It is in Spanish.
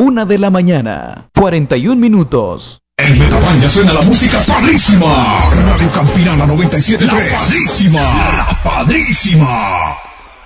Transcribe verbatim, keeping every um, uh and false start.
Una de la mañana, cuarenta y un minutos. En Metapán ya suena la música padrísima. Radio Campina, la noventa y siete punto tres. La padrísima. La padrísima.